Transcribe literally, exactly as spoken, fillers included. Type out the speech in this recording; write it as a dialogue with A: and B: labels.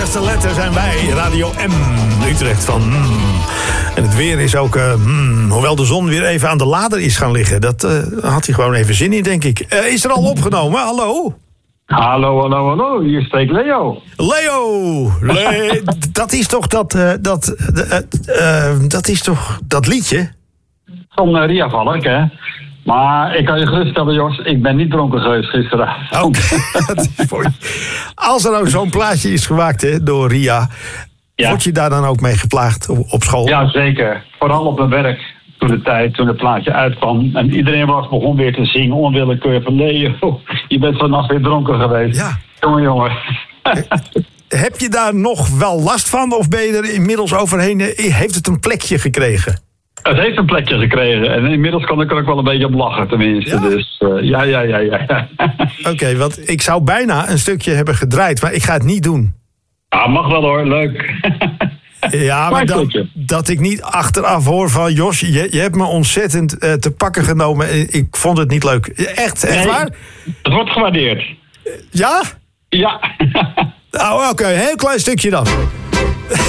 A: eerste letter zijn wij, Radio M, Utrecht van mm. En het weer is ook, uh, mm, hoewel de zon weer even aan de lader is gaan liggen. Dat uh, had hij gewoon even zin in, denk ik. Uh, is er al opgenomen? Hallo?
B: Hallo, hallo, hallo. Hier spreekt Leo.
A: Leo! Le- dat is toch dat, uh, dat, uh, uh, dat is toch dat liedje?
B: Van uh, Ria Valk, hè. Maar ik kan je geruststellen, Jos, ik ben niet dronken geweest gisteravond.
A: Oké, dat is mooi. Als er nou zo'n plaatje is gemaakt hè, door Ria, ja. Word je daar dan ook mee geplaagd op school?
B: Ja, zeker. Vooral op mijn werk. Toen de tijd, toen het plaatje uitkwam. En iedereen was begon weer te zingen, onwillekeurig van nee, joh, je bent vannacht weer dronken geweest.
A: Ja.
B: Jongen, jongen.
A: Heb je daar nog wel last van? Of ben je er inmiddels overheen? Heeft het een plekje gekregen?
B: Het heeft een plekje gekregen. En inmiddels kan ik er ook wel een beetje op lachen, tenminste.
A: Ja?
B: Dus uh, ja, ja, ja, ja.
A: Oké, okay, want ik zou bijna een stukje hebben gedraaid, maar ik ga het niet doen.
B: Ah, mag wel hoor, leuk.
A: Ja, maar dan, dat ik niet achteraf hoor van Jos, je, je hebt me ontzettend uh, te pakken genomen. Ik vond het niet leuk. Echt, echt
B: nee,
A: waar?
B: Het wordt gewaardeerd.
A: Ja?
B: Ja.
A: Oh, oké, okay, een heel klein stukje dan.